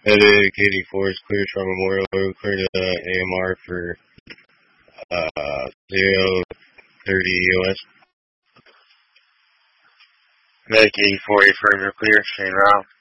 Medic 84 is clear from Memorial, clear to AMR for 030 EOS. Medic 84, affirmative, clear, chain route.